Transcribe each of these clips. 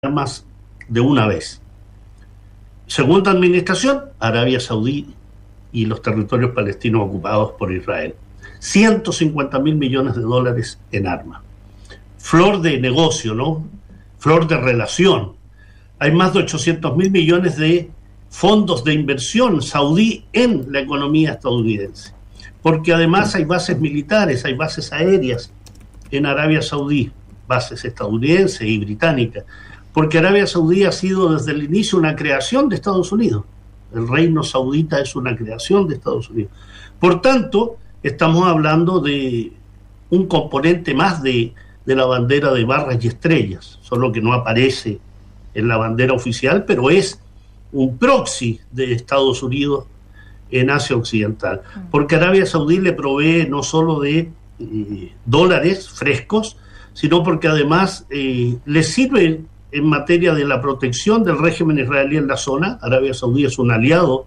armas de una vez. Segunda administración, Arabia Saudí y los territorios palestinos ocupados por Israel. 150.000 millones de dólares en armas. Flor de negocio, ¿no? Flor de relación. Hay más de 800.000 millones de fondos de inversión saudí en la economía estadounidense. Porque además hay bases militares, hay bases aéreas en Arabia Saudí, bases estadounidenses y británicas. Porque Arabia Saudí ha sido desde el inicio una creación de Estados Unidos. El reino saudita es una creación de Estados Unidos. Por tanto, estamos hablando de un componente más de la bandera de barras y estrellas, solo que no aparece en la bandera oficial, pero es un proxy de Estados Unidos en Asia Occidental. Porque Arabia Saudí le provee no solo de dólares frescos, sino porque además le sirve en materia de la protección del régimen israelí en la zona. Arabia Saudí es un aliado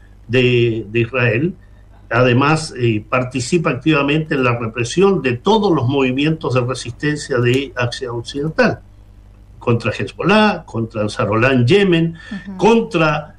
de Israel. Además, participa activamente en la represión de todos los movimientos de resistencia de Asia Occidental, contra Hezbollah, contra Ansarullah en Yemen, contra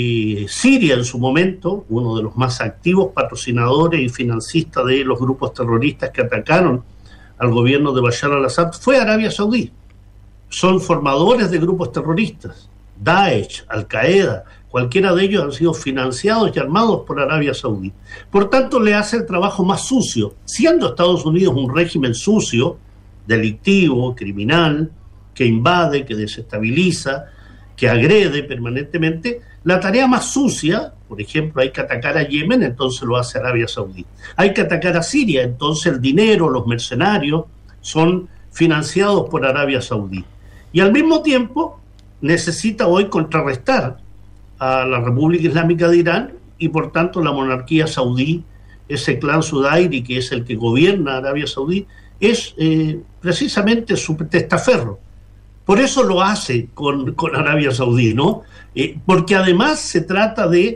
Siria en su momento, uno de los más activos patrocinadores y financistas de los grupos terroristas que atacaron al gobierno de Bashar al-Assad, fue Arabia Saudí. Son formadores de grupos terroristas, Daesh, Al-Qaeda, cualquiera de ellos han sido financiados y armados por Arabia Saudí. Por tanto, le hace el trabajo más sucio. Siendo Estados Unidos un régimen sucio, delictivo, criminal, que invade, que desestabiliza, que agrede permanentemente, la tarea más sucia, por ejemplo, hay que atacar a Yemen, entonces lo hace Arabia Saudí. Hay que atacar a Siria, entonces el dinero, los mercenarios son financiados por Arabia Saudí. Y al mismo tiempo necesita hoy contrarrestar a la República Islámica de Irán y por tanto la monarquía saudí, ese clan Sudairi que es el que gobierna Arabia Saudí, es precisamente su testaferro. Por eso lo hace con Arabia Saudí, ¿no? Porque además se trata de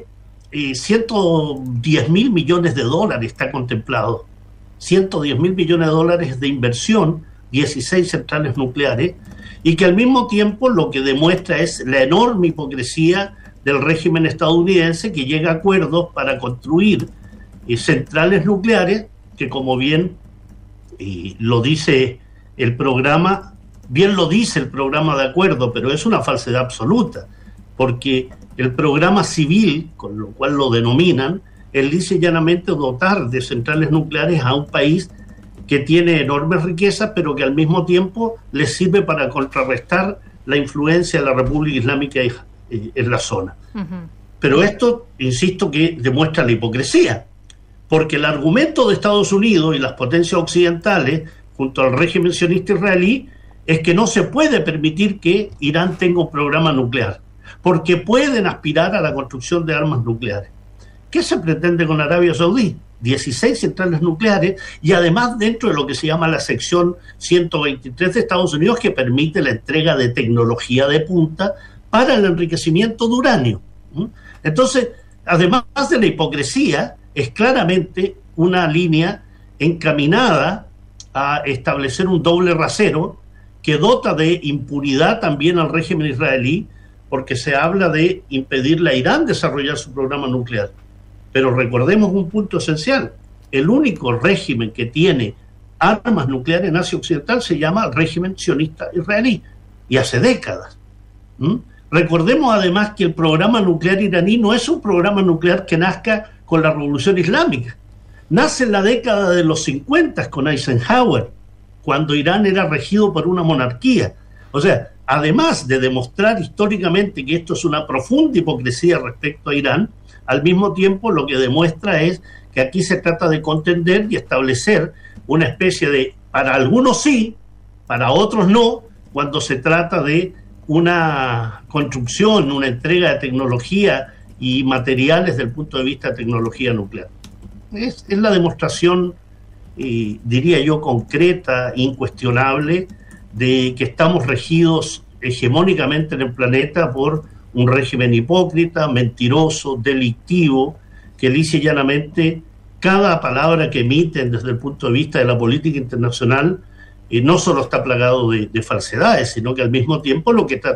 110.000 millones de dólares, está contemplado. 110.000 millones de dólares de inversión, 16 centrales nucleares, y que al mismo tiempo lo que demuestra es la enorme hipocresía del régimen estadounidense, que llega a acuerdos para construir centrales nucleares que, como bien lo dice el programa, bien lo dice el programa de acuerdo, pero es una falsedad absoluta, porque el programa civil, con lo cual lo denominan, él dice llanamente dotar de centrales nucleares a un país que tiene enormes riquezas, pero que al mismo tiempo le sirve para contrarrestar la influencia de la República Islámica en la zona. Pero esto, insisto, que demuestra la hipocresía, porque el argumento de Estados Unidos y las potencias occidentales, junto al régimen sionista israelí, es que no se puede permitir que Irán tenga un programa nuclear, porque pueden aspirar a la construcción de armas nucleares. ¿Qué se pretende con Arabia Saudí? 16 centrales nucleares y además dentro de lo que se llama la sección 123 de Estados Unidos, que permite la entrega de tecnología de punta para el enriquecimiento de uranio. Entonces, además de la hipocresía, es claramente una línea encaminada a establecer un doble rasero que dota de impunidad también al régimen israelí, porque se habla de impedirle a Irán desarrollar su programa nuclear. Pero recordemos un punto esencial: el único régimen que tiene armas nucleares en Asia Occidental se llama el régimen sionista israelí, y hace décadas. Recordemos además que el programa nuclear iraní no es un programa nuclear que nazca con la Revolución Islámica. Nace en la década de los 50 con Eisenhower, cuando Irán era regido por una monarquía. O sea, además de demostrar históricamente que esto es una profunda hipocresía respecto a Irán, al mismo tiempo lo que demuestra es que aquí se trata de contender y establecer una especie de, para algunos sí, para otros no, cuando se trata de una construcción, una entrega de tecnología y materiales desde el punto de vista de tecnología nuclear. Es la demostración, diría yo, concreta, incuestionable, de que estamos regidos hegemónicamente en el planeta por un régimen hipócrita, mentiroso, delictivo, que lisa y llanamente cada palabra que emiten desde el punto de vista de la política internacional no solo está plagado de falsedades, sino que al mismo tiempo lo que está